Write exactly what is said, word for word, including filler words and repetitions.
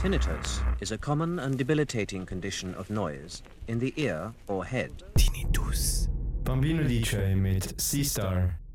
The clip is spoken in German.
Tinnitus is a common and debilitating condition of noise in the ear or head. Tinnitus. Bambino D J mit C-Star.